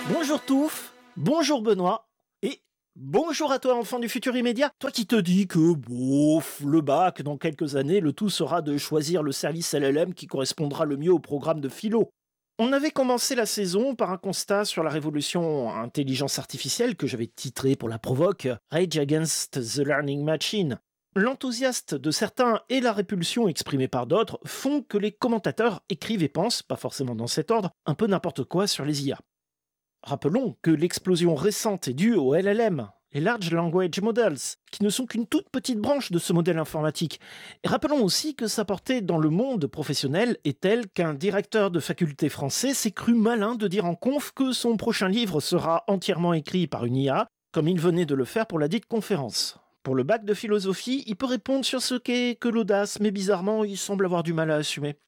Bonjour Touf, bonjour Benoît, et bonjour à toi enfant du futur immédiat, toi qui te dis que, bof, le bac, dans quelques années, le tout sera de choisir le service LLM qui correspondra le mieux au programme de philo. On avait commencé la saison par un constat sur la révolution intelligence artificielle que j'avais titré pour la provoque Rage Against the Learning Machine. L'enthousiasme de certains et la répulsion exprimée par d'autres font que les commentateurs écrivent et pensent, pas forcément dans cet ordre, un peu n'importe quoi sur les IA. Rappelons que l'explosion récente est due aux LLM, les Large Language Models, qui ne sont qu'une toute petite branche de ce modèle informatique. Et rappelons aussi que sa portée dans le monde professionnel est telle qu'un directeur de faculté français s'est cru malin de dire en conf que son prochain livre sera entièrement écrit par une IA, comme il venait de le faire pour la dite conférence. Pour le bac de philosophie, il peut répondre sur ce qu'est que l'audace, mais bizarrement, il semble avoir du mal à assumer.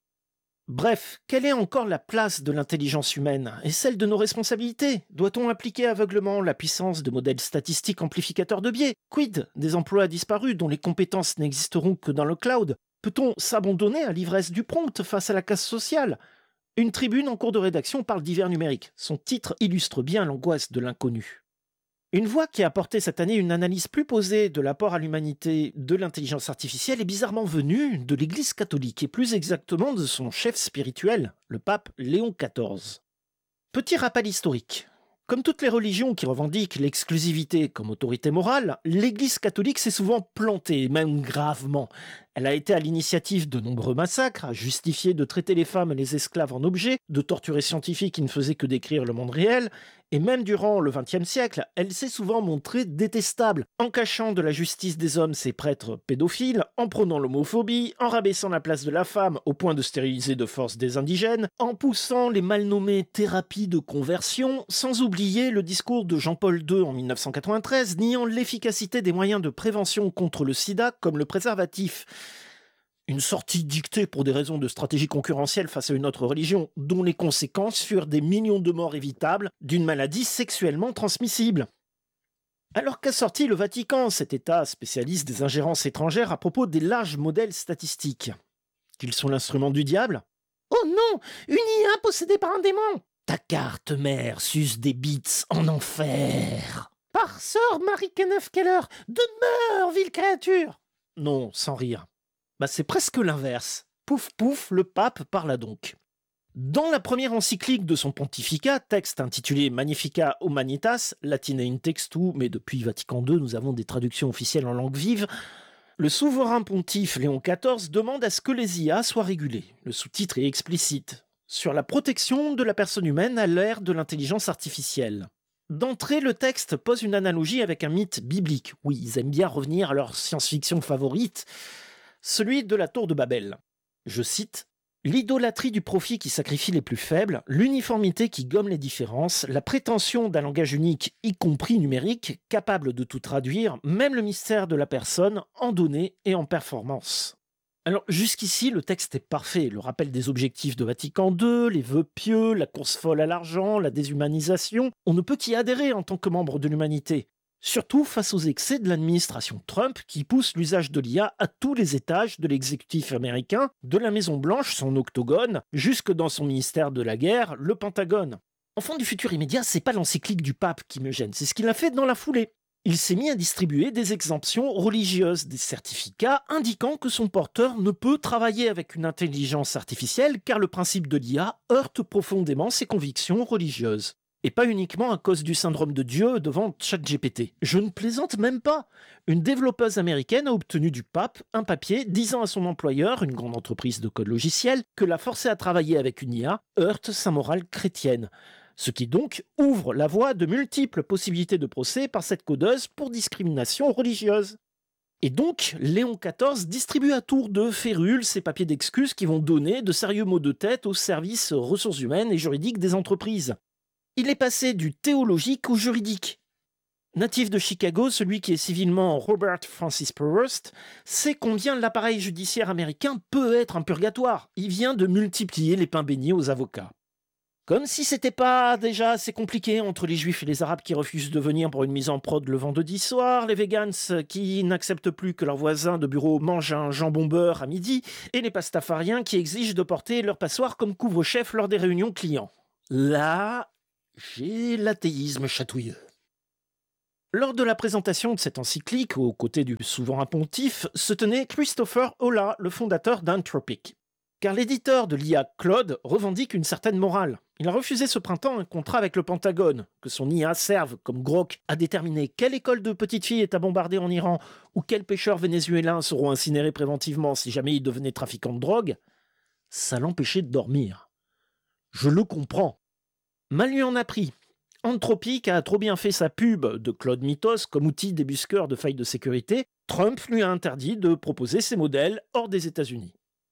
Bref, quelle est encore la place de l'intelligence humaine et celle de nos responsabilités? Doit-on appliquer aveuglement la puissance de modèles statistiques amplificateurs de biais? Quid des emplois disparus dont les compétences n'existeront que dans le cloud? Peut-on s'abandonner à l'ivresse du prompt face à la casse sociale? Une tribune en cours de rédaction parle d'hiver numérique. Son titre illustre bien l'angoisse de l'inconnu. Une voix qui a apporté cette année une analyse plus posée de l'apport à l'humanité de l'intelligence artificielle est bizarrement venue de l'Église catholique et plus exactement de son chef spirituel, le pape Léon XIV. Petit rappel historique. Comme toutes les religions qui revendiquent l'exclusivité comme autorité morale, l'Église catholique s'est souvent plantée, même gravement. Elle a été à l'initiative de nombreux massacres, a justifié de traiter les femmes et les esclaves en objets, de torturer scientifiques qui ne faisaient que décrire le monde réel, et même durant le XXe siècle, elle s'est souvent montrée détestable, en cachant de la justice des hommes ses prêtres pédophiles, en prônant l'homophobie, en rabaissant la place de la femme au point de stériliser de force des indigènes, en poussant les mal nommées thérapies de conversion, sans oublier le discours de Jean-Paul II en 1993, niant l'efficacité des moyens de prévention contre le sida comme le préservatif. Une sortie dictée pour des raisons de stratégie concurrentielle face à une autre religion, dont les conséquences furent des millions de morts évitables d'une maladie sexuellement transmissible. Alors qu'a sorti le Vatican, cet État spécialiste des ingérences étrangères à propos des larges modèles statistiques? Qu'ils sont l'instrument du diable? Oh non! Une IA possédée par un démon! Ta carte mère suce des bits en enfer! Sœur Marie-Kenneth Keller, demeure, ville créature! Non, sans rire. C'est presque l'inverse. Pouf pouf, le pape parla donc. Dans la première encyclique de son pontificat, texte intitulé Magnificat Humanitas, latine in textu, mais depuis Vatican II, nous avons des traductions officielles en langue vive, le souverain pontife Léon XIV demande à ce que les IA soient régulées. Le sous-titre est explicite. Sur la protection de la personne humaine à l'ère de l'intelligence artificielle. D'entrée, le texte pose une analogie avec un mythe biblique. Oui, ils aiment bien revenir à leur science-fiction favorite, celui de la tour de Babel. Je cite « L'idolâtrie du profit qui sacrifie les plus faibles, l'uniformité qui gomme les différences, la prétention d'un langage unique, y compris numérique, capable de tout traduire, même le mystère de la personne, en données et en performance. » Alors jusqu'ici, le texte est parfait. Le rappel des objectifs de Vatican II, les vœux pieux, la course folle à l'argent, la déshumanisation, on ne peut qu'y adhérer en tant que membre de l'humanité. Surtout face aux excès de l'administration Trump qui pousse l'usage de l'IA à tous les étages de l'exécutif américain, de la Maison-Blanche, son octogone, jusque dans son ministère de la guerre, le Pentagone. Enfant du futur immédiat, c'est pas l'encyclique du pape qui me gêne, c'est ce qu'il a fait dans la foulée. Il s'est mis à distribuer des exemptions religieuses, des certificats indiquant que son porteur ne peut travailler avec une intelligence artificielle car le principe de l'IA heurte profondément ses convictions religieuses. Et pas uniquement à cause du syndrome de Dieu devant ChatGPT. Je ne plaisante même pas. Une développeuse américaine a obtenu du pape un papier disant à son employeur, une grande entreprise de code logiciel, que la forcer à travailler avec une IA heurte sa morale chrétienne. Ce qui donc ouvre la voie de multiples possibilités de procès par cette codeuse pour discrimination religieuse. Et donc, Léon XIV distribue à tour de férule ces papiers d'excuses qui vont donner de sérieux maux de tête aux services ressources humaines et juridiques des entreprises. Il est passé du théologique au juridique. Natif de Chicago, celui qui est civilement Robert Francis Prevost sait combien l'appareil judiciaire américain peut être un purgatoire. Il vient de multiplier les pains bénits aux avocats. Comme si c'était pas déjà assez compliqué entre les juifs et les arabes qui refusent de venir pour une mise en prod le vendredi soir, les vegans qui n'acceptent plus que leurs voisins de bureau mangent un jambon beurre à midi, et les pastafariens qui exigent de porter leur passoire comme couvre-chef lors des réunions clients. Là, J'ai l'athéisme chatouilleux. Lors de la présentation de cette encyclique, aux côtés du souverain pontife, se tenait Christopher Olah, le fondateur d'Anthropic. Car l'éditeur de l'IA Claude revendique une certaine morale. Il a refusé ce printemps un contrat avec le Pentagone, que son IA serve, comme Grok, à déterminer quelle école de petites filles est à bombarder en Iran ou quels pêcheurs vénézuéliens seront incinérés préventivement si jamais ils devenaient trafiquants de drogue. Ça l'empêchait de dormir. Je le comprends. Mal lui en a pris. Anthropic a trop bien fait sa pub de Claude Mythos comme outil débusqueur de failles de sécurité. Trump lui a interdit de proposer ses modèles hors des États-Unis.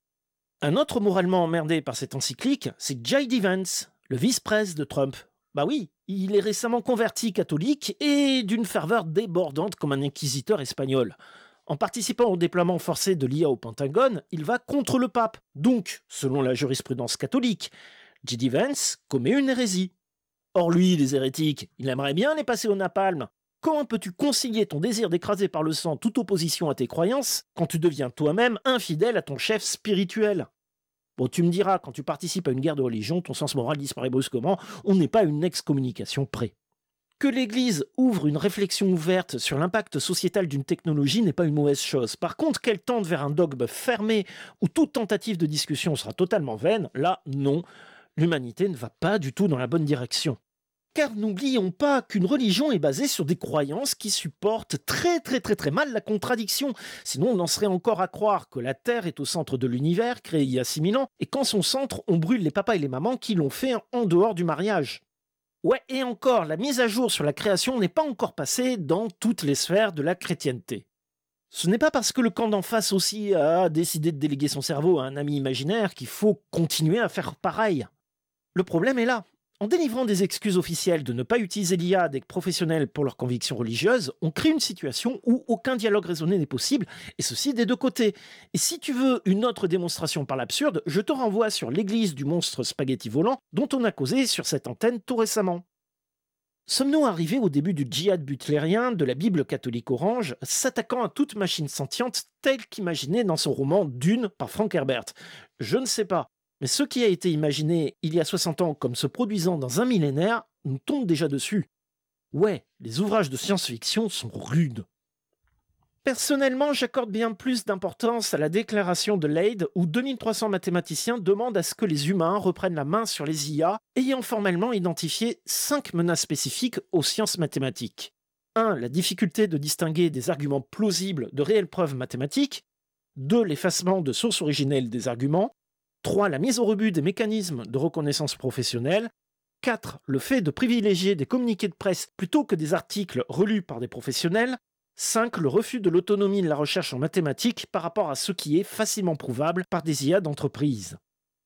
Un autre moralement emmerdé par cette encyclique, c'est J.D. Vance, le vice-presse de Trump. Bah oui, il est récemment converti catholique et d'une ferveur débordante comme un inquisiteur espagnol. En participant au déploiement forcé de l'IA au Pentagone, il va contre le pape. Donc, selon la jurisprudence catholique, J.D. Vance commet une hérésie. Or lui, les hérétiques, il aimerait bien les passer au napalm. Comment peux-tu concilier ton désir d'écraser par le sang toute opposition à tes croyances quand tu deviens toi-même infidèle à ton chef spirituel ? Bon, tu me diras, quand tu participes à une guerre de religion, ton sens moral disparaît brusquement, on n'est pas à une excommunication près. Que l'Église ouvre une réflexion ouverte sur l'impact sociétal d'une technologie n'est pas une mauvaise chose. Par contre, qu'elle tende vers un dogme fermé où toute tentative de discussion sera totalement vaine, là, non, l'humanité ne va pas du tout dans la bonne direction. Car n'oublions pas qu'une religion est basée sur des croyances qui supportent très mal la contradiction. Sinon, on en serait encore à croire que la Terre est au centre de l'univers, créé il y a 6000 ans, et qu'en son centre, on brûle les papas et les mamans qui l'ont fait en dehors du mariage. Ouais, et encore, la mise à jour sur la création n'est pas encore passée dans toutes les sphères de la chrétienté. Ce n'est pas parce que le camp d'en face aussi a décidé de déléguer son cerveau à un ami imaginaire qu'il faut continuer à faire pareil. Le problème est là. En délivrant des excuses officielles de ne pas utiliser l'IA avec professionnels pour leurs convictions religieuses, on crée une situation où aucun dialogue raisonné n'est possible, et ceci des deux côtés. Et si tu veux une autre démonstration par l'absurde, je te renvoie sur l'église du monstre spaghetti volant dont on a causé sur cette antenne tout récemment. Sommes-nous arrivés au début du djihad butlérien de la Bible catholique orange, s'attaquant à toute machine sentiente telle qu'imaginée dans son roman Dune par Frank Herbert ? Je ne sais pas. Mais ce qui a été imaginé il y a 60 ans comme se produisant dans un millénaire nous tombe déjà dessus. Ouais, les ouvrages de science-fiction sont rudes. Personnellement, j'accorde bien plus d'importance à la déclaration de Leyde où 2300 mathématiciens demandent à ce que les humains reprennent la main sur les IA ayant formellement identifié 5 menaces spécifiques aux sciences mathématiques. 1. La difficulté de distinguer des arguments plausibles de réelles preuves mathématiques. 2. L'effacement de sources originelles des arguments. 3. La mise au rebut des mécanismes de reconnaissance professionnelle. 4. Le fait de privilégier des communiqués de presse plutôt que des articles relus par des professionnels. 5. Le refus de l'autonomie de la recherche en mathématiques par rapport à ce qui est facilement prouvable par des IA d'entreprise.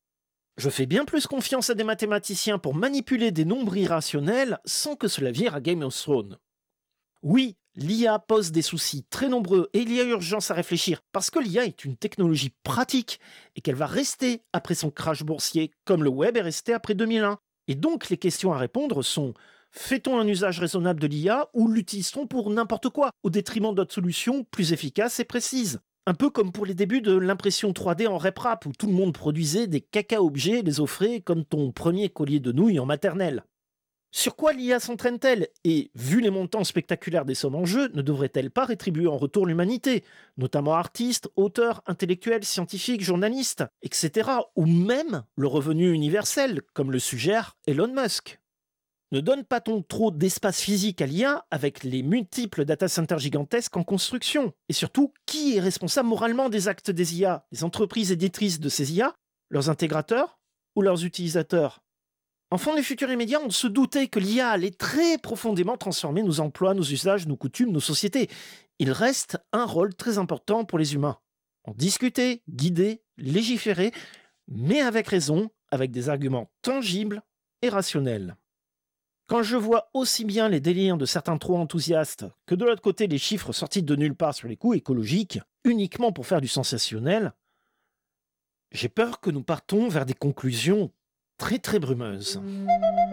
Je fais bien plus confiance à des mathématiciens pour manipuler des nombres irrationnels sans que cela vire à Game of Thrones. Oui, l'IA pose des soucis très nombreux et il y a urgence à réfléchir parce que l'IA est une technologie pratique et qu'elle va rester après son crash boursier comme le web est resté après 2001. Et donc les questions à répondre sont: fait-on un usage raisonnable de l'IA ou l'utilise-t-on pour n'importe quoi au détriment d'autres solutions plus efficaces et précises ? Un peu comme pour les débuts de l'impression 3D en RepRap où tout le monde produisait des caca-objets et les offrait comme ton premier collier de nouilles en maternelle. Sur quoi l'IA s'entraîne-t-elle ? Et, vu les montants spectaculaires des sommes en jeu, ne devrait-elle pas rétribuer en retour l'humanité, notamment artistes, auteurs, intellectuels, scientifiques, journalistes, etc. Ou même le revenu universel, comme le suggère Elon Musk ? Ne donne pas-t-on trop d'espace physique à l'IA avec les multiples data centers gigantesques en construction ? Et surtout, qui est responsable moralement des actes des IA ? Les entreprises éditrices de ces IA ? Leurs intégrateurs ? Ou leurs utilisateurs ? Enfant du futur immédiat, on se doutait que l'IA allait très profondément transformer nos emplois, nos usages, nos coutumes, nos sociétés. Il reste un rôle très important pour les humains. En discuter, guider, légiférer, mais avec raison, avec des arguments tangibles et rationnels. Quand je vois aussi bien les délires de certains trop enthousiastes que de l'autre côté les chiffres sortis de nulle part sur les coûts écologiques, uniquement pour faire du sensationnel, j'ai peur que nous partons vers des conclusions très brumeuses.